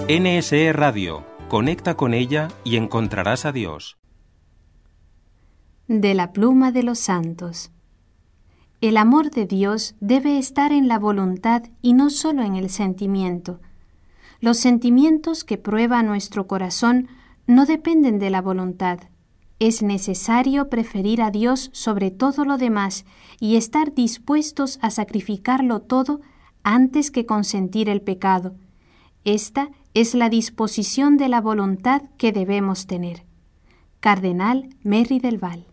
NSE Radio. Conecta con ella y encontrarás a Dios. De la pluma de los santos. El amor de Dios debe estar en la voluntad y no solo en el sentimiento. Los sentimientos que prueba nuestro corazón no dependen de la voluntad. Es necesario preferir a Dios sobre todo lo demás y estar dispuestos a sacrificarlo todo antes que consentir el pecado. Esta es la disposición de la voluntad que debemos tener. Cardenal Merry del Val.